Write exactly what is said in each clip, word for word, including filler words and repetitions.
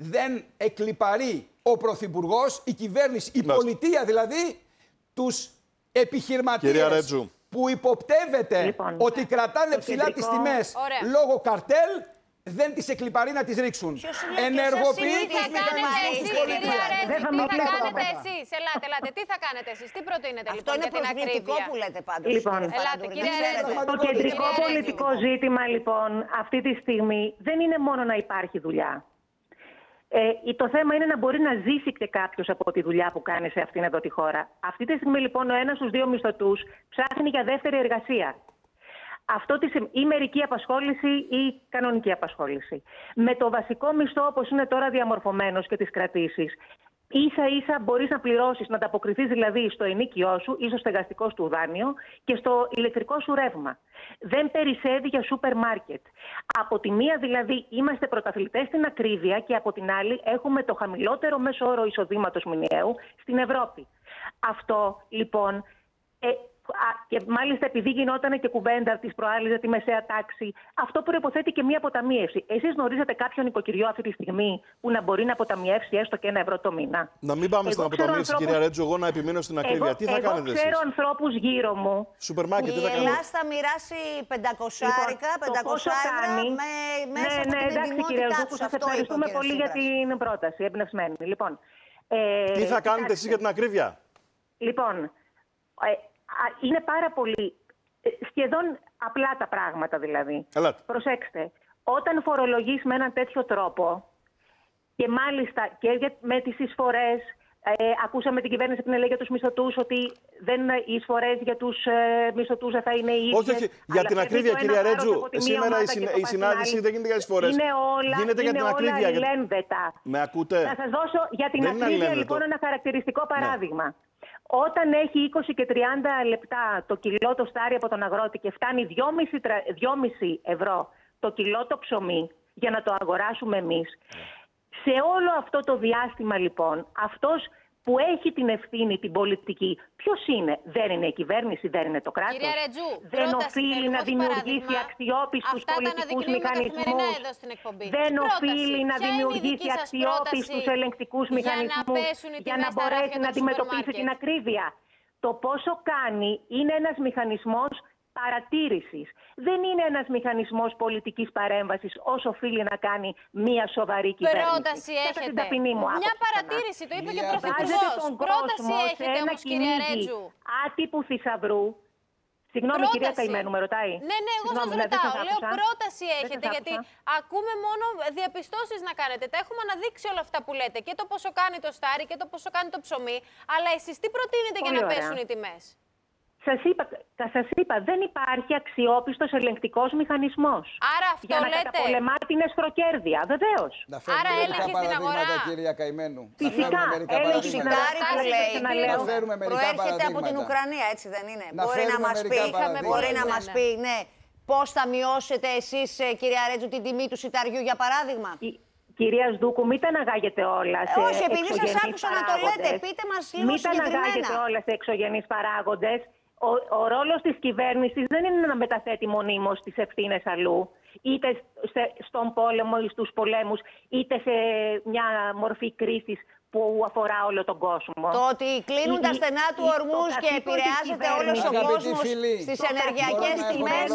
δεν εκλιπαρεί ο Πρωθυπουργός, η κυβέρνηση, η πολιτεία δηλαδή, τους επιχειρηματίες που υποπτεύεται λοιπόν, ότι κρατάνε ψηλά κεντρικό... τις τιμές λόγω καρτέλ, δεν τις εκλιπαρεί να τις ρίξουν. Ενεργοποιεί τους μηχανισμούς της πολιτείας. Τι θα κάνετε εσείς, ελάτε, ελάτε, τι θα κάνετε εσείς, τι προτείνετε λοιπόν για την ακρίβεια. Αυτό είναι προσβλητικό που λέτε πάντως. Λοιπόν, ελάτε, κύριε το κεντρικό πολιτικό ζήτημα λοιπόν αυτή τη στιγμή δεν είναι μόνο να υπάρχει δουλειά. Ε, το θέμα είναι να μπορεί να ζήσει και κάποιος από τη δουλειά που κάνει σε αυτήν εδώ τη χώρα. Αυτή τη στιγμή λοιπόν ο ένας στους δύο μισθωτούς ψάχνει για δεύτερη εργασία. Αυτό της, ή μερική απασχόληση ή κανονική απασχόληση. Με το βασικό μισθό όπως είναι τώρα διαμορφωμένος και τις κρατήσεις, ίσα ίσα μπορείς να πληρώσεις, να ανταποκριθείς δηλαδή στο ενοίκιό σου ή στο στεγαστικό σου δάνειο και στο ηλεκτρικό σου ρεύμα. Δεν περισσεύει για σούπερ μάρκετ. Από τη μία δηλαδή είμαστε πρωταθλητές στην ακρίβεια και από την άλλη έχουμε το χαμηλότερο μέσο όρο εισοδήματος μηνιαίου στην Ευρώπη. Αυτό λοιπόν... Ε, και μάλιστα επειδή γινόταν και κουβέντα της προάλλης για τη μεσαία τάξη, αυτό προϋποθέτει και μία αποταμίευση. Εσείς γνωρίζετε κάποιον νοικοκυριό αυτή τη στιγμή που να μπορεί να αποταμιεύσει έστω και ένα ευρώ το μήνα? Να μην πάμε εγώ στην αποταμίευση, ανθρώπους... κυρία Ρέτζου, εγώ να επιμείνω στην ακρίβεια. Εγώ, τι θα εγώ κάνετε εσείς? Εγώ ξέρω ανθρώπους γύρω μου. Σούπερ μάρκετ, τι θα κάνετε? Η Ελλάς θα μοιράσει πεντακόσια ευρώ με, μέσα ναι, ναι, από την εντάξει, κύριε Ζούκου, σας ευχαριστούμε πολύ για την πρόταση, εμπνευσμένη. Λοιπόν, ε, τι θα κάνετε εσείς για την ακρίβεια? Λοιπόν, ε, είναι πάρα πολύ, σχεδόν απλά τα πράγματα δηλαδή. Ελάτε. Προσέξτε, όταν φορολογείς με έναν τέτοιο τρόπο και μάλιστα και με τις εισφορές, ε, ακούσαμε την κυβέρνηση που λέει για τους μισθωτούς ότι δεν, οι εισφορές για τους ε, μισθωτούς θα είναι οι ίδιες. Όχι, όχι. Για την ακρίβεια, κυρία Ρέτζου, σήμερα η, συν, η συνάντηση δεν γίνεται για εισφορές. Είναι όλα, γίνεται είναι για την όλα ακρίβεια. αλληλένδετα. Με ακούτε? Θα σας δώσω για την δεν ακρίβεια λοιπόν ένα χαρακτηριστικό παράδειγμα. Ναι. Όταν έχει είκοσι και τριάντα λεπτά το κιλό το στάρι από τον αγρότη και φτάνει δυόμισι ευρώ το κιλό το ψωμί για να το αγοράσουμε εμείς, σε όλο αυτό το διάστημα λοιπόν αυτός που έχει την ευθύνη, την πολιτική, ποιος είναι? Δεν είναι η κυβέρνηση, δεν είναι το κράτος. Κυρία Ρετζού, δεν οφείλει να δημιουργήσει αξιόπιστους πολιτικούς μηχανισμούς. Δεν οφείλει να δημιουργήσει αξιόπιστους ελεγκτικούς μηχανισμούς για να μπορέσει να αντιμετωπίσει την ακρίβεια. Το πόσο κάνει είναι ένας μηχανισμός παρατήρησης. Δεν είναι ένας μηχανισμός πολιτικής παρέμβασης όσο οφείλει να κάνει μία σοβαρή κυβέρνηση. Πρόταση έχετε. Μου, μια παρατήρηση, το είπε και ο Πρωθυπουργός. Πρόταση έχετε όμως, κυρία Ρέτζου. Άτυπου θησαυρού. Συγγνώμη, πρόταση. Κυρία Καημένου, με ρωτάει. Ναι, ναι, εγώ σας ρωτάω. Λέω πρόταση έχετε, γιατί ακούμε μόνο διαπιστώσεις να κάνετε. Τα έχουμε αναδείξει όλα αυτά που λέτε. Και το πόσο κάνει το στάρι και το πόσο κάνει το ψωμί. Αλλά εσείς τι προτείνετε για να πέσουν οι τιμές? Σας είπα, σας είπα, δεν υπάρχει αξιόπιστος ελεγκτικός μηχανισμός. Άρα αυτό για να λέτε. καταπολεμά την εσχροκέρδεια, βεβαίως. Άρα έλεγχη στην αγορά. Κυρία Καημένου. Φυσικά, έλεγχη προέρχεται από την Ουκρανία, έτσι δεν είναι? Να μπορεί να μας πει, μπορεί να μας πει, ναι, πώς θα μειώσετε εσείς, κυρία Ρέτζου, την τιμή του σιταριού, για παράδειγμα? Κυρία Σδούκου, μην τα αναγάγετε όλα σε Όχι, επειδή σας άκουσα να το λέτε, πείτε μας λίγο μην συγκεκριμένα. Μην τα αναγάγετε όλα σε εξωγενείς παράγοντες. Ο, ο ρόλος της κυβέρνησης δεν είναι να μεταθέτει μονίμως τις ευθύνες αλλού, είτε σε, στον πόλεμο ή στους πολέμους, είτε σε μια μορφή κρίσης που αφορά όλο τον κόσμο. Το ότι κλείνουν η, τα στενά του ορμούς και επηρεάζεται όλος ο κόσμος στις ενεργειακές τιμές.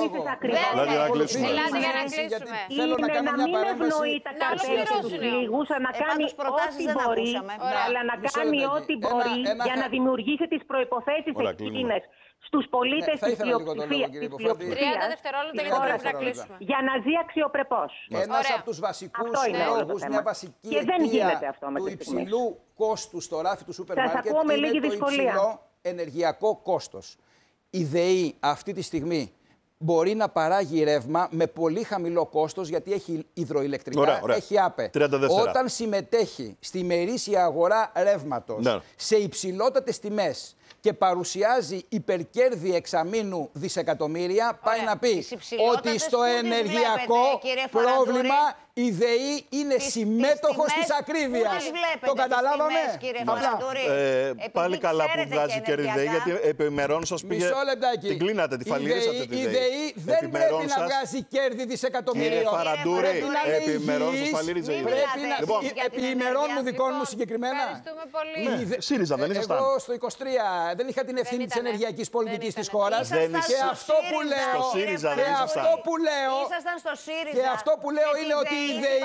Ελάτε για να κλείσουμε. Είναι να μην ευνοεί τα καρτέλ και τους λίγους, να κάνει ό,τι μπορεί, αλλά να κάνει ό,τι μπορεί για να δημιουργήσει τις προϋποθέσεις εκείνες στους πολίτες της πλειοψηφίας. τριάντα δευτερόλεπτα για να πρέπει να κλείσουμε. Για να ζει αξιοπρεπώς. Ένας από τους βασικούς λόγους, μια βασική αιτία του υψηλού κόστους στο ράφι του σούπερ μάρκετ είναι το υψηλό ενεργειακό κόστος. Η ΔΕΗ αυτή τη στιγμή μπορεί να παράγει ρεύμα με πολύ χαμηλό κόστος, γιατί έχει υδροηλεκτρικά, ωραία, ωραία. Έχει ΑΠΕ. Όταν συμμετέχει στη ημερήσια αγορά ρεύματος, ναι, σε υψηλότατες τιμές, και παρουσιάζει υπερκέρδη εξαμήνου δισεκατομμύρια, πάει να πει ότι στο ενεργειακό πρόβλημα η ΔΕΗ είναι συμμέτοχος της ακρίβειας. Το καταλάβαμε. Ε, πάλι καλά που βγάζει κέρδη η ΔΕΗ, γιατί επιμερών σας πήγε. Την κλείνατε, τη φαλυρίσατε τη ΔΕΗ. Η ΔΕΗ δεν πρέπει να βγάζει κέρδη δισεκατομμυρίων. Κύριε Φαραντούρη, επιμερών σας φαλυρίζει η ΔΕΗ. Επιμερών μου δικών μου συγκεκριμένα. Ευχαριστούμε πολύ. ΣΥΡΙΖΑ δεν ήσασταν? Εγώ στο είκοσι τρία δεν είχα την ευθύνη της ενεργειακής πολιτικής της χώρας. Και αυτό που λέω. Και αυτό που λέω. Ήσασταν στο ΣΥΡΙΖΑ. Και αυτό που λέω είναι ότι η ΔΕΗ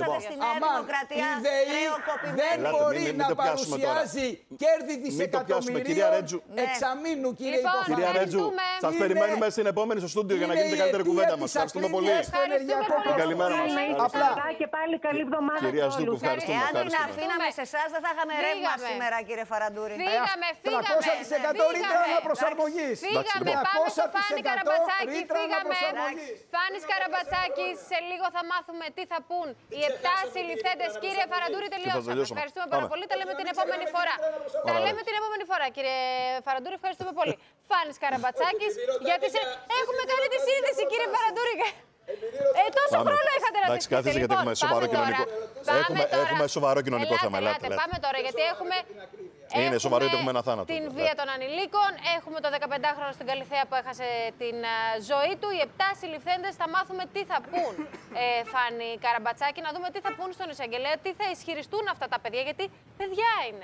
δεν μπορεί να παρουσιάζει κέρδη δισεκατομμυρίων εξαμήνου, κύριε Υπόφανη. Κυρία Ρέτζου, σας περιμένουμε στην επόμενη στο στούντιο για να γίνει καλύτερη κουβέντα μας. Ευχαριστούμε πολύ. Καλημέρα μας. Απλά και πάλι καλή εβδομάδα. Κυρία Στούκου, ευχαριστούμε. Εάν την αφήναμε σε εσάς, δεν θα είχαμε ρεύμα σήμερα, κύριε Φαραντούρη. Φύγαμε, φύγαμε. τριακόσια τοις εκατό ρήτρα αναπροσαρμογής. Φύγαμε, πάμε στο Φάνη Καραμπατσάκη. Φύγαμε. Φάνης Καραμπατσάκης, σε λίγο θα μάθουμε τι θα πούν οι επτά συλληφθέντες. Κύριε Φαραντούρη, τελειώσαμε. Ευχαριστούμε πάρα πολύ. Τα λέμε την επόμενη φορά. Τα λέμε την επόμενη φορά, κύριε Φαραντούρη. Ευχαριστούμε πολύ. Φάνης Καραμπατσάκης, γιατί σε... έχουμε κάνει τη σύνδεση, κύριε Φαραντούρη. Ε, τόσο πάμε. χρόνο είχατε να Εντάξει, κάθεσε γιατί έχουμε σοβαρό κοινωνικό. Έχουμε, έχουμε σοβαρό κοινωνικό ελάτε, θέμα. Ελάτε, ελάτε, ελάτε. πάμε τώρα, γιατί έχουμε. Είναι έχουμε σοβαρό γιατί έχουμε ένα θάνατο. Την βία των ανηλίκων, έχουμε το δεκαπεντάχρονο στην Καλιθέα που έχασε την uh, ζωή του. Οι επτά συλληφθέντες θα μάθουμε τι θα πούν, ε, Φάνη Καραμπατσάκη, να δούμε τι θα πούν στον εισαγγελέα, τι θα ισχυριστούν αυτά τα παιδιά, γιατί παιδιά είναι.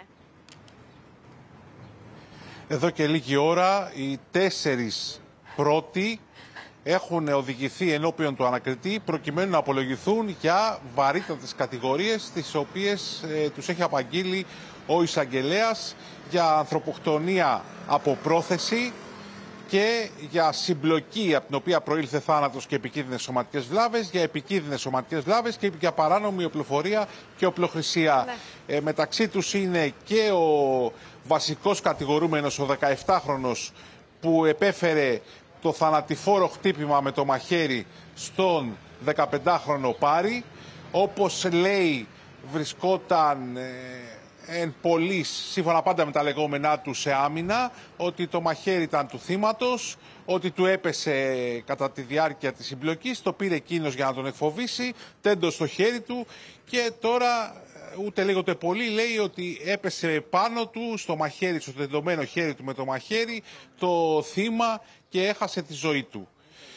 Εδώ και λίγη ώρα οι τέσσερις πρώτοι έχουν οδηγηθεί ενώπιον του ανακριτή προκειμένου να απολογηθούν για βαρύτατες κατηγορίες τις οποίες ε, τους έχει απαγγείλει ο εισαγγελέας για ανθρωποκτονία από πρόθεση και για συμπλοκή από την οποία προήλθε θάνατος και επικίνδυνες σωματικές βλάβες, για επικίνδυνες σωματικές βλάβες και για παράνομη οπλοφορία και οπλοχρησία. Ναι. Ε, μεταξύ τους είναι και ο βασικός κατηγορούμενος, ο δεκαεπτάχρονος, που επέφερε το θανατηφόρο χτύπημα με το μαχαίρι στον δεκαπεντάχρονο Πάρη. Όπως λέει, βρισκόταν ε, εν πολλής, σύμφωνα πάντα με τα λεγόμενά του, σε άμυνα, ότι το μαχαίρι ήταν του θύματος, ότι του έπεσε κατά τη διάρκεια της συμπλοκής, το πήρε εκείνος για να τον εκφοβήσει, τέντος στο χέρι του και τώρα ούτε λίγο ούτε πολύ λέει ότι έπεσε πάνω του στο μαχαίρι, στο τεντωμένο χέρι του με το μαχαίρι, το θύμα και έχασε τη ζωή του.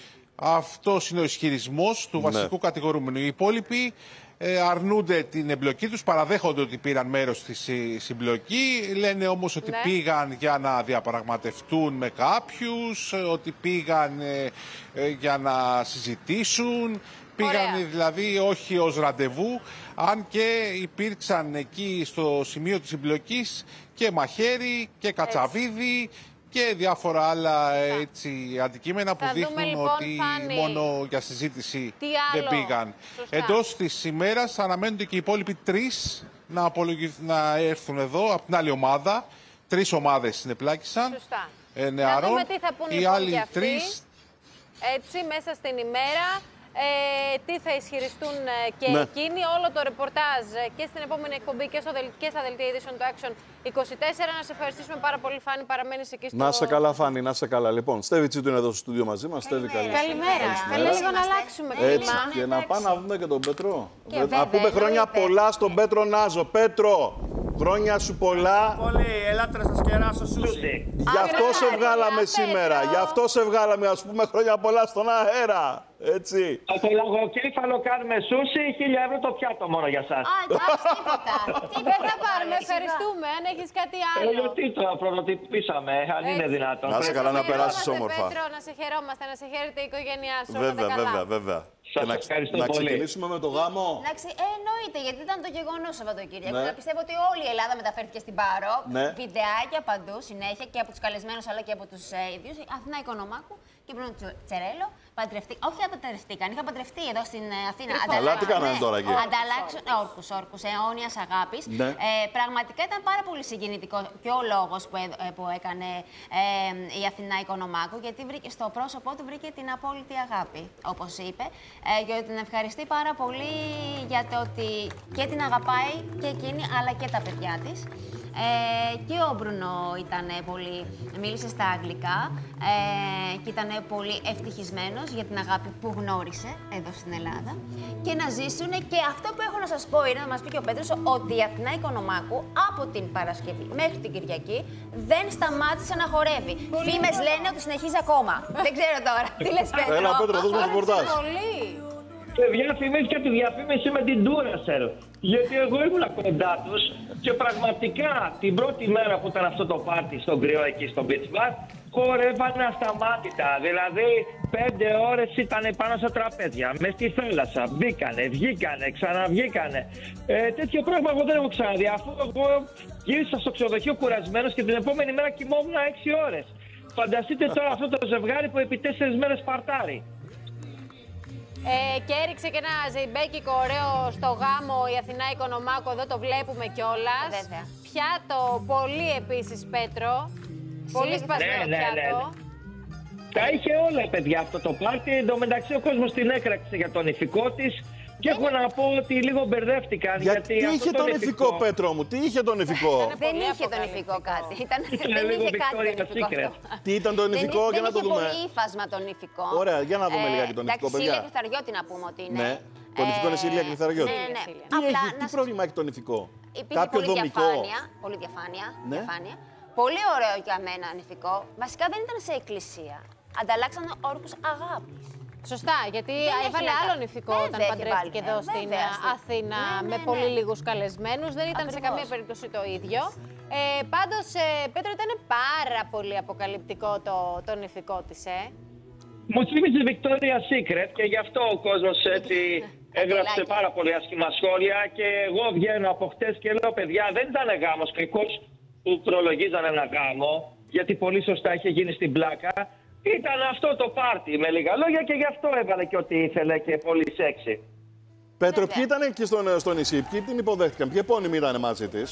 Αυτός είναι ο ισχυρισμός του ναι. βασικού κατηγορούμενου. Οι υπόλοιποι ε, αρνούνται την εμπλοκή τους, παραδέχονται ότι πήραν μέρος στη συμπλοκή, λένε όμως ότι ναι. πήγαν για να διαπραγματευτούν με κάποιους, ότι πήγαν ε, ε, για να συζητήσουν, πήγαν Ωραία. δηλαδή όχι ως ραντεβού, αν και υπήρξαν εκεί στο σημείο της συμπλοκής και μαχαίρι και κατσαβίδι και διάφορα άλλα έτσι, αντικείμενα που θα δείχνουν λοιπόν, ότι Φάνη, μόνο για συζήτηση δεν πήγαν. Σωστά. Εντός της ημέρας αναμένονται και οι υπόλοιποι τρεις να, απολογηθ... να έρθουν εδώ από την άλλη ομάδα. Τρεις ομάδες συνεπλάκησαν. Σωστά. Ε, νεαρών. Να δούμε τι θα πούν οι λοιπόν άλλοι και αυτοί, τρεις. Έτσι, μέσα στην ημέρα. Ε, τι θα ισχυριστούν ε, και ναι. εκείνοι. Όλο το ρεπορτάζ ε, και στην επόμενη εκπομπή και, στο, και στα δελτία ειδήσεων του Action είκοσι τέσσερα. Να σε ευχαριστήσουμε πάρα πολύ, Φάνη. Παραμένεις εκεί στο... Να σε καλά, Φάνη, να σε καλά. Λοιπόν, Στέβη Τσίτου είναι εδώ στο στούντιο μαζί μας. Καλημέρα. Καλημέρα. Καλημέρα. Λίγο να αλλάξουμε κλίμα. Και να πάμε να δούμε και τον Πέτρο. Και να πούμε χρόνια πολλά στον Πέτρο Νάζο. Πέτρο, χρόνια σου πολλά. Πολύ, ελάτε να σας κεράσω σούσι. Γι' αυτό σε βγάλαμε σήμερα. Γι' αυτό σε βγάλαμε, ας πούμε, χρόνια πολλά στον αέρα. Έτσι. Από το λογοκέφαλο κάνουμε σούσι, χίλια ευρώ το πιάτο μόνο για σας. Α, εντάξει, τίποτα. Δεν θα πάρουμε, ευχαριστούμε. Αν έχεις κάτι άλλο. Ε, γιατί το πρωτοτυπήσαμε, αν είναι δυνατόν. Να σε καλά, να περάσεις όμορφα. Πέτρο, να σε χαιρόμαστε, να σε χαίρεται η οικογένειά σου. Βέβαια, βέβαια, βέβαια. Σας να, ευχαριστώ να πολύ. ξεκινήσουμε με το γάμο. Εντάξει, ε, εννοείται, γιατί ήταν το γεγονός Σαββατοκύριακο. Ναι. Πιστεύω ότι όλη η Ελλάδα μεταφέρθηκε στην Πάρο. Ναι. Βιντεάκια παντού, συνέχεια και από τους καλεσμένους αλλά και από τους ε, ίδιους. Αθηνά Οικονομάκου. και Μπρούνο Τσερέλο. Όχι, παντρευτήκαν. Είχαν παντρευτεί εδώ στην Αθήνα. Αλλά τι κάνανε τώρα εκεί? Ανταλλάξουν όρκους, όρκους αιώνιας αγάπης. Ναι. Ε, πραγματικά ήταν πάρα πολύ συγκινητικό και ο λόγος που, ε, που έκανε ε, η Αθηνά Οικονομάκου, γιατί βρήκε, στο πρόσωπό του βρήκε την απόλυτη αγάπη, όπως είπε, ε, και την ευχαριστεί πάρα πολύ για το ότι και την αγαπάει και εκείνη, αλλά και τα παιδιά της. Ε, και ο Μπρουνό ήταν πολύ, μίλησε στα αγγλικά ε, και ήταν πολύ ευτυχισμένος για την αγάπη που γνώρισε εδώ στην Ελλάδα και να ζήσουν. Και αυτό που έχω να σας πω είναι, να μας πει και ο Πέτρος, ότι η Αθηνά Οικονομάκου από την Παρασκευή μέχρι την Κυριακή δεν σταμάτησε να χορεύει. Φήμες λένε ότι συνεχίζει ακόμα. Δεν ξέρω τώρα. Τι λες, Πέτρο? Έλα, Πέτρο, δώσ' μας ρεπορτάζ. Και διαφημίσει και τη διαφήμιση με την Duracell. Γιατί εγώ ήμουν κοντά τους και πραγματικά την πρώτη μέρα που ήταν αυτό το πάρτι στον κρυό εκεί στο Beach Bar, χορεύανε ασταμάτητα. Δηλαδή, πέντε ώρες ήταν πάνω στα τραπέζια, μες στη θάλασσα. Μπήκανε, βγήκανε, ξαναβγήκανε. Ε, τέτοιο πράγμα εγώ δεν έχω ξαναδεί. Αφού εγώ γύρισα στο ξενοδοχείο κουρασμένος και την επόμενη μέρα κοιμόμουν έξι ώρες. Φανταστείτε τώρα αυτό το ζευγάρι που επί τέσσερις μέρες παρτάρει. Ε, και έριξε και ένα ζεϊμπέκικο ωραίο στο γάμο η Αθηνά Οικονομάκου, εδώ το βλέπουμε κιόλας. Βέβαια. Πιάτο, πολύ επίσης, Πέτρο. Πολύ σπασμένο ναι, ναι, πιάτο. Ναι, ναι. Τα είχε όλα, παιδιά, αυτό το πάρτι. Εν τω μεταξύ ο κόσμος την έκραξε για τον ηφικό της. Και έχω να πω ότι λίγο μπερδεύτηκαν. Γιατί, γιατί είχε τον ηφικό, Πέτρο μου, τι είχε τον ηφικό? Δεν είχε τον ηφικό κάτι. Ήταν, δεν είχε κάτι τον ηφικό. Τι ήταν τον ηφικό, για να το δούμε. Δεν είχε πολύ ύφασμα τον ηφικό. Ωραία, για να δούμε ε, λιγάκι τον ηφικό, παιδιά. Σίλια Κρυθαριώτη να πούμε ότι είναι. Ναι, τον ηφικό είναι Σίλια Κρυθαριώτη. Ναι, ναι. Τι, Απλά, έχει, τι πρόβλημα έχει τον ηφικό? Υπήρχε Κάποιο πολύ δομικό? διαφάνεια. Πολύ διαφάνεια. Ναι. διαφάνεια. Πολύ ωραίο για μένα νηφικό. Βασικά δεν ήταν σε εκκλησία. Ανταλλάξαν όρκους αγάπης. Σωστά, γιατί έβαλε άλλο νηφικό όταν παντρεύτηκε εδώ στην Αθήνα ναι, ναι, με ναι. πολύ λίγους καλεσμένους. Δεν ήταν Ακριβώς. σε καμία περίπτωση το ίδιο. Ε, πάντως, ε, Πέτρο, ήταν πάρα πολύ αποκαλυπτικό το, το νηφικό της, ε. Μου θύμιζε Victoria's Secret και γι' αυτό ο κόσμος έτσι έγραψε πάρα πολύ άσχημα σχόλια και εγώ βγαίνω από χτες και λέω, παιδιά, δεν ήταν γάμος κακός που προλογίζανε ένα γάμο, γιατί πολύ σωστά είχε γίνει στην πλάκα. Ήταν αυτό το πάρτι με λίγα λόγια και γι' αυτό έβαλε και ό,τι ήθελε και πολύ σεξι. Πέτρο, ποιοι ήταν εκεί στο, στο νησί, ποιοι την υποδέχτηκαν, ποιοι επώνυμοι ήταν μαζί της?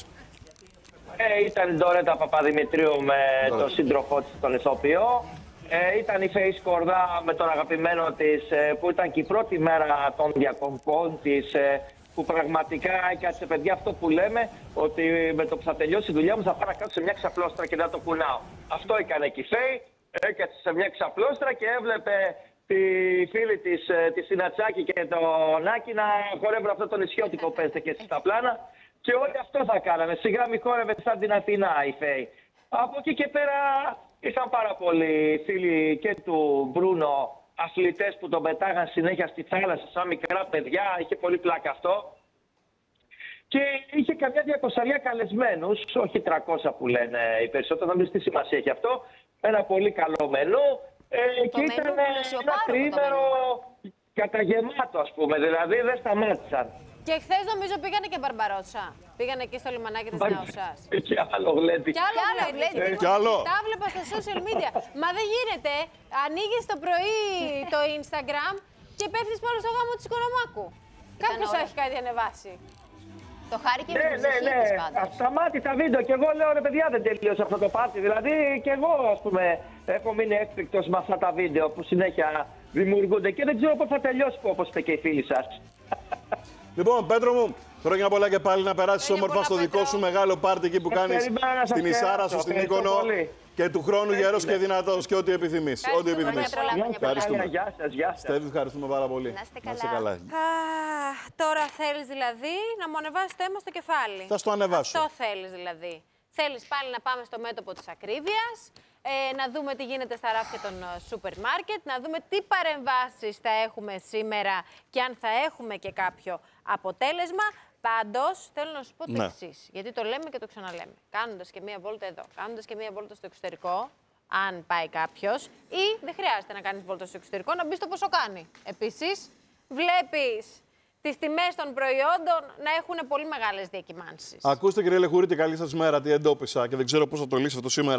Ε, ήταν η Ντορέτα Παπαδημητρίου με oh. τον σύντροφό της, τον ηθοποιό. Ε, ήταν η Φέη Σκορδά με τον αγαπημένο της, ε, που ήταν και η πρώτη μέρα των διακοπών της, ε, που πραγματικά έκατσε, παιδιά, αυτό που λέμε, ότι με το που θα τελειώσει η δουλειά μου θα πάω να κάτσω σε μια ξαπλώστρα και να το κουνάω. Αυτό έκανε και η Φέη. Έκατσε σε μια ξαπλώστρα και έβλεπε τη φίλη της, τη Σινατσάκη και τον Άκη να χορεύουν αυτό το νησιώτικο πέστε και στα πλάνα. Και όλοι αυτό θα κάνανε. Σιγά μη χόρευε σαν την Αθηνά η Φέη. Από εκεί και πέρα ήσαν πάρα πολλοί φίλοι και του Μπρούνο, αθλητές που τον πετάγαν συνέχεια στη θάλασσα σαν μικρά παιδιά. Είχε πολύ πλάκα αυτό. Και είχε καμιά διακοσαριά καλεσμένους, όχι τριακόσια που λένε οι περισσότεροι, δεν τι σημασία έχει αυτό. Ένα πολύ καλό μενού ε, και ήταν ένα τριήμερο καταγεμάτο, ας πούμε, δηλαδή δεν σταμάτησαν. Και χθες νομίζω πήγανε και Μπαρμπαρόσα. Πήγανε εκεί στο λιμανάκι της Ναοσάς. Και άλλο γλέντι. Και άλλο γλέντι. Και άλλο. Τα βλέπα στα social media. Μα δεν γίνεται. Ανοίγεις το πρωί το Instagram και πέφτεις πάνω στο γάμο της Οικονομάκου. Κάποιος έχει κάτι ανεβάσει. Το χάρη και ναι, με την ψυχή ναι, της ναι. πάντως. Σταμάτησα βίντεο και εγώ λέω, ρε παιδιά, δεν τελείωσε αυτό το πάρτι. Δηλαδή και εγώ, ας πούμε, έχω μείνει έκπληκτος με αυτά τα βίντεο που συνέχεια δημιουργούνται και δεν ξέρω πώς θα τελειώσει, όπως είπε και η φίλη σας. Λοιπόν, Πέτρο μου, χρόνια πολλά και πάλι να περάσεις όμορφα στο δικό σου μεγάλο πάρτι εκεί που κάνεις στην Ισάρα σου, στην Μύκονο. Και του χρόνου γερός και δυνατός και ό,τι επιθυμείς. Ό,τι επιθυμείς. Ευχαριστούμε. Γεια σας, γεια σας. Στέφη, ευχαριστούμε πάρα πολύ. Να είστε καλά. Α, τώρα θέλεις δηλαδή να μου ανεβάσεις το αίμα στο κεφάλι. Θα στο ανεβάσω. Αυτό θέλεις δηλαδή. Θέλεις πάλι να πάμε στο μέτωπο της ακρίβειας, ε, να δούμε τι γίνεται στα ράφια των σούπερ μάρκετ, να δούμε τι παρεμβάσεις θα έχουμε σήμερα και αν θα έχουμε και κάποιο αποτέλεσμα. Πάντως, θέλω να σου πω το ναι. εξής, γιατί το λέμε και το ξαναλέμε. Κάνοντας και μία βόλτα εδώ, κάνοντας και μία βόλτα στο εξωτερικό, αν πάει κάποιος, ή δεν χρειάζεται να κάνεις βόλτα στο εξωτερικό, να μπεις στο πόσο κάνει. Επίσης, βλέπεις τις τιμές των προϊόντων να έχουν πολύ μεγάλες διακυμάνσεις. Ακούστε, κύριε Λεχούρη, καλή σας μέρα. Τι εντόπισα και δεν ξέρω πώς θα το λύσει αυτό σήμερα.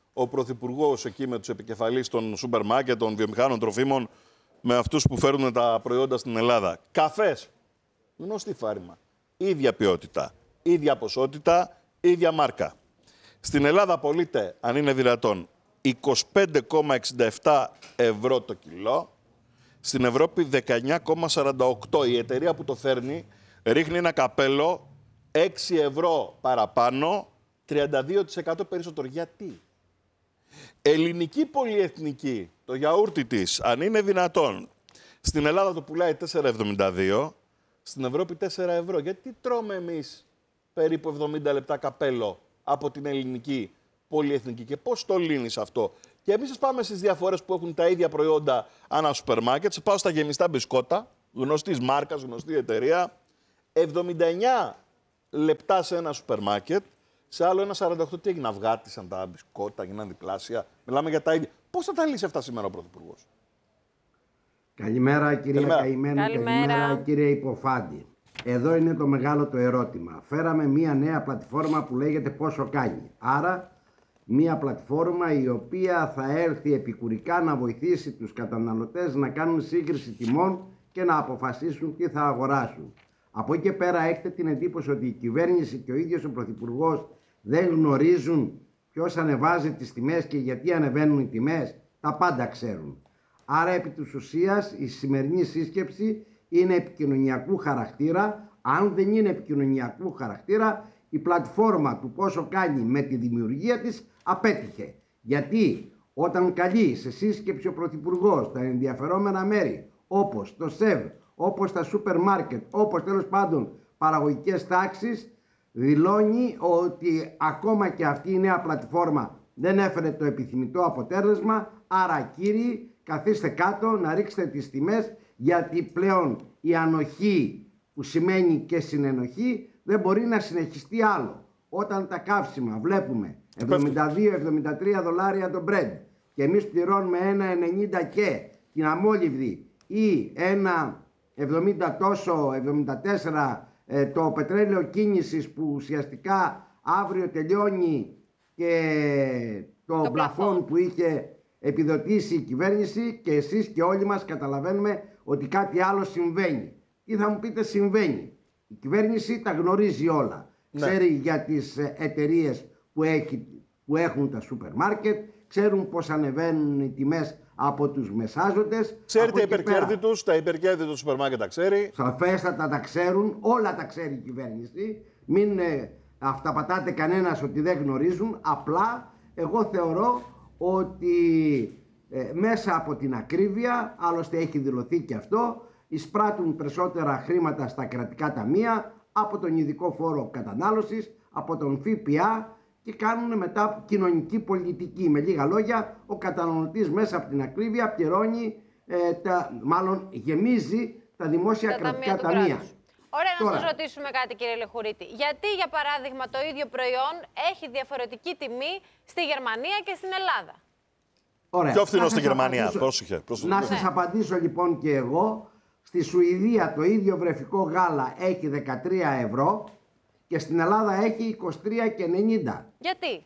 ο Πρωθυπουργός εκεί με τους επικεφαλείς των σούπερ μάρκετ, των βιομηχάνων τροφίμων, με αυτούς που φέρνουν τα προϊόντα στην Ελλάδα. Καφές, γνωστή φάρμα. Ίδια ποιότητα, ίδια ποσότητα, ίδια μάρκα. Στην Ελλάδα πωλείται, αν είναι δυνατόν, είκοσι πέντε κόμμα εξήντα επτά ευρώ το κιλό. Στην Ευρώπη δεκαεννιά κόμμα σαράντα οκτώ. Η εταιρεία που το φέρνει ρίχνει ένα καπέλο έξι ευρώ παραπάνω, τριάντα δύο τοις εκατό περισσότερο. Γιατί? Ελληνική πολυεθνική, το γιαούρτι της, αν είναι δυνατόν, στην Ελλάδα το πουλάει τέσσερα εβδομήντα δύο, στην Ευρώπη τέσσερα ευρώ. Γιατί τρώμε εμείς περίπου εβδομήντα λεπτά καπέλο από την ελληνική πολυεθνική και πώς το λύνεις αυτό? Και εμείς πάμε στις διαφορές που έχουν τα ίδια προϊόντα ανά σούπερ μάρκετ. Πάω στα γεμιστά μπισκότα, γνωστής μάρκας, γνωστή εταιρεία, εβδομήντα εννιά λεπτά σε ένα σούπερ μάρκετ, σε άλλο ένα σαράντα οκτώ. Τι έγινε, αυγάτισαν τα μπισκότα, γίνανε διπλάσια. Μιλάμε για τα ίδια. Πώς θα τα λύσει αυτά σήμερα ο Πρωθυπουργός? Καλημέρα κυρία Καλημέρα. Καημένη, Καλημέρα. καλημέρα κύριε Υποφάντη. Εδώ είναι το μεγάλο το ερώτημα. Φέραμε μία νέα πλατφόρμα που λέγεται Πόσο Κάνει. Άρα μία πλατφόρμα η οποία θα έρθει επικουρικά να βοηθήσει τους καταναλωτές να κάνουν σύγκριση τιμών και να αποφασίσουν τι θα αγοράσουν. Από εκεί και πέρα έχετε την εντύπωση ότι η κυβέρνηση και ο ίδιος ο Πρωθυπουργός δεν γνωρίζουν ποιος ανεβάζει τις τιμές και γιατί ανεβαίνουν οι τιμές? Τα πάντα ξέρουν. Άρα επί της ουσίας η σημερινή σύσκεψη είναι επικοινωνιακού χαρακτήρα. Αν δεν είναι επικοινωνιακού χαρακτήρα, η πλατφόρμα του Πόσο Κάνει με τη δημιουργία της απέτυχε. Γιατί όταν καλεί σε σύσκεψη ο Πρωθυπουργός τα ενδιαφερόμενα μέρη, όπως το ΣΕΒ, όπως τα σούπερ μάρκετ, όπως τέλος πάντων παραγωγικές τάξεις, δηλώνει ότι ακόμα και αυτή η νέα πλατφόρμα δεν έφερε το επιθυμητό αποτέλεσμα. Άρα κύριοι, καθίστε κάτω να ρίξετε τις τιμές, γιατί πλέον η ανοχή που σημαίνει και συνενοχή δεν μπορεί να συνεχιστεί άλλο. Όταν τα καύσιμα βλέπουμε εβδομήντα δύο εβδομήντα τρία δολάρια το Brent και εμείς πληρώνουμε ένα ενενήντα και την αμόλυβδη ή ένα εβδομήντα τόσο, εβδομήντα τέσσερα ε, το πετρέλαιο κίνησης που ουσιαστικά αύριο τελειώνει και το, το πλαφόν που είχε επιδοτήσει η κυβέρνηση, και εσείς και όλοι μας καταλαβαίνουμε ότι κάτι άλλο συμβαίνει. Τι θα μου πείτε συμβαίνει? Η κυβέρνηση τα γνωρίζει όλα. Ναι. Ξέρει για τις εταιρείες που, που έχουν τα σούπερ μάρκετ, ξέρουν πώς ανεβαίνουν οι τιμές από τους μεσάζοντες. Ξέρει τα υπερκέρδη τους, τα υπερκέρδη του σούπερ μάρκετ τα ξέρει. Σαφέστατα τα ξέρουν, όλα τα ξέρει η κυβέρνηση. Μην ε, αυταπατάτε κανένας ότι δεν γνωρίζουν. Απλά εγώ θεωρώ ότι ε, μέσα από την ακρίβεια, άλλωστε έχει δηλωθεί και αυτό, εισπράττουν περισσότερα χρήματα στα κρατικά ταμεία από τον ειδικό φόρο κατανάλωσης, από τον ΦΠΑ, και κάνουν μετά κοινωνική πολιτική. Με λίγα λόγια, ο καταναλωτής μέσα από την ακρίβεια πληρώνει, ε, τα, μάλλον γεμίζει τα δημόσια τα κρατικά ταμεία. ταμεία. Ωραία, Τώρα, να σας ρωτήσουμε κάτι κύριε Λεχουρίτη. Γιατί για παράδειγμα το ίδιο προϊόν έχει διαφορετική τιμή στη Γερμανία και στην Ελλάδα? Ωραία. Πιο φθηνό στη Γερμανία, πρόσεχε. Να σας απαντήσω λοιπόν και εγώ. Στη Σουηδία το ίδιο βρεφικό γάλα έχει δεκατρία ευρώ και στην Ελλάδα έχει είκοσι τρία και ενενήντα. Γιατί?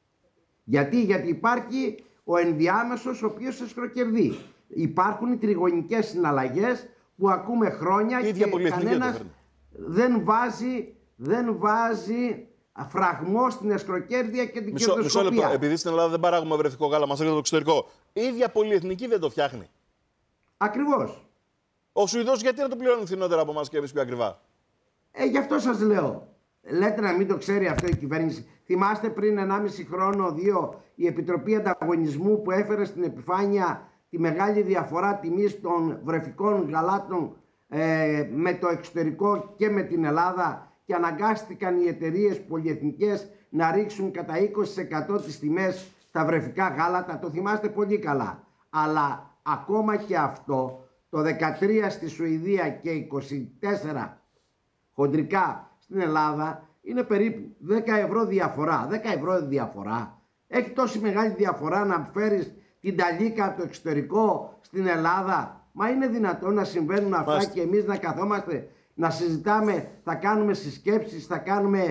Γιατί, γιατί υπάρχει ο ενδιάμεσος ο οποίος εσχροκερδεί. Υπάρχουν οι τριγωνικές συναλλαγές που ακούμε χρόνια και κανένας δεν βάζει, δεν βάζει φραγμό στην εσχροκέρδεια και την κερδοσκοπία. Μισό λεπτό, επειδή στην Ελλάδα δεν παράγουμε βρεφικό γάλα, μας έρχεται το εξωτερικό. Η ίδια πολυεθνική δεν το φτιάχνει. Ακριβώς. Ο Σουηδός γιατί να το πληρώνει φθηνότερα από εμάς και εμείς πιο ακριβά? Ε, γι' αυτό σας λέω. Λέτε να μην το ξέρει αυτό η κυβέρνηση. Θυμάστε πριν ενάμιση χρόνο, δύο, η Επιτροπή Ανταγωνισμού που έφερε στην επιφάνεια τη μεγάλη διαφορά τιμής των βρεφικών γαλάτων ε, με το εξωτερικό και με την Ελλάδα, και αναγκάστηκαν οι εταιρείες πολυεθνικές να ρίξουν κατά είκοσι τοις εκατό τις τιμές στα βρεφικά γάλατα. Το θυμάστε πολύ καλά. Αλλά ακόμα και αυτό, το δεκατρία στη Σουηδία και είκοσι τέσσερα χοντρικά στην Ελλάδα, είναι περίπου δέκα ευρώ διαφορά. δέκα ευρώ διαφορά. Έχει τόση μεγάλη διαφορά να φέρεις την ταλίκα από το εξωτερικό στην Ελλάδα? Μα είναι δυνατόν να συμβαίνουν αυτά? Μάλιστα. Και εμείς να καθόμαστε να συζητάμε, θα κάνουμε συσκέψεις, θα κάνουμε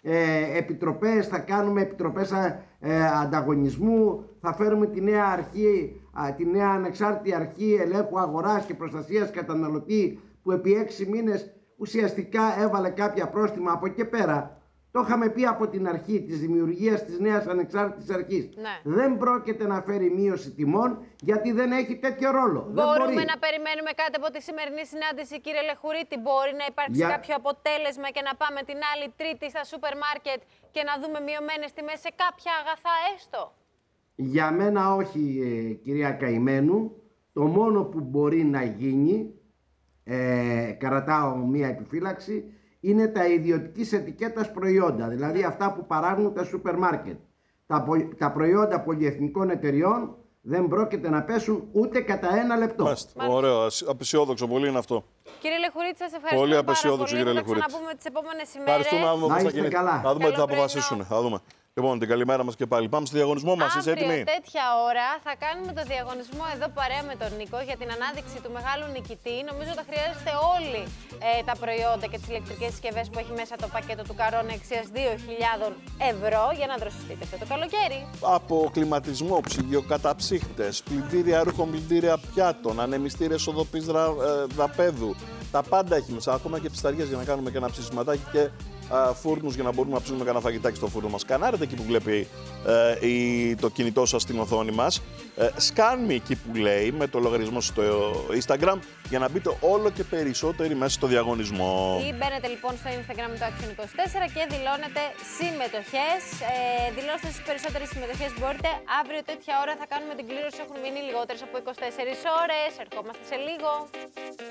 ε, επιτροπές, θα κάνουμε επιτροπές ε, ανταγωνισμού, θα φέρουμε τη νέα αρχή, α, τη νέα ανεξάρτητη αρχή ελέγχου αγοράς και προστασίας καταναλωτή, που επί έξι μήνες ουσιαστικά έβαλε κάποια πρόστιμα. Από εκεί πέρα το είχαμε πει από την αρχή της δημιουργίας της νέας ανεξάρτητης αρχής. Ναι. Δεν πρόκειται να φέρει μείωση τιμών, γιατί δεν έχει τέτοιο ρόλο. Μπορούμε να περιμένουμε κάτι από τη σημερινή συνάντηση, κύριε Λεχουρίτη? Μπορεί να υπάρξει Για... κάποιο αποτέλεσμα και να πάμε την άλλη Τρίτη στα σούπερ μάρκετ και να δούμε μειωμένες τιμές σε κάποια αγαθά έστω? Για μένα όχι, ε, κυρία Καημένου. Το μόνο που μπορεί να γίνει, ε, κρατάω μία επιφύλαξη, είναι τα ιδιωτικής ετικέτας προϊόντα, δηλαδή αυτά που παράγουν τα σούπερ μάρκετ. Τα, τα προϊόντα πολυεθνικών εταιριών δεν πρόκειται να πέσουν ούτε κατά ένα λεπτό. Μάλιστα. Ωραίο, απεσιόδοξο πολύ είναι αυτό. Κύριε Λεχουρίτη, σας ευχαριστώ πολύ πάρα απεσιόδοξο, πολύ. Κύριε Θα ξαναπούμε τις επόμενες ημέρες. Ευχαριστούμε, να, να είστε καλά. Θα δούμε τι θα αποφασίσουν. Θα δούμε. Λοιπόν, την καλημέρα μας και πάλι. Πάμε στο διαγωνισμό μας. Είσαι έτοιμη? Αύριο τέτοια ώρα θα κάνουμε το διαγωνισμό εδώ παρέα με τον Νίκο για την ανάδειξη του μεγάλου νικητή. Νομίζω ότι χρειάζεστε όλοι ε, τα προϊόντα και τις ηλεκτρικές συσκευές που έχει μέσα το πακέτο του Καρόνα αξίας δύο χιλιάδες ευρώ για να δροσιστείτε αυτό το καλοκαίρι. Από κλιματισμό, ψυγειοκαταψύχτες, πλυντήρια ρούχων, πλυντήρια πιάτων, ανεμιστήρια οδοπής δρα, ε, δραπέδου. Τα πάντα έχει μέσα, ακόμα και πισταριές για να κάνουμε και ένα ψησιματάκι και φούρνους για να μπορούμε να ψήσουμε κανένα φαγητάκι στο φούρνο μας. Σκανάρετε εκεί που βλέπει ε, η, το κινητό σας στην οθόνη μας. Ε, Scan me εκεί που λέει με το λογαριασμό στο Instagram για να μπείτε όλο και περισσότεροι μέσα στο διαγωνισμό. Ή μπαίνετε λοιπόν στο Instagram του Action είκοσι τέσσερα και δηλώνετε συμμετοχές. Ε, δηλώστε τις περισσότερες συμμετοχές μπορείτε. Αύριο τέτοια ώρα θα κάνουμε την κλήρωση. Έχουν μείνει λιγότερες από είκοσι τέσσερις ώρες. Ερχόμαστε σε λίγο.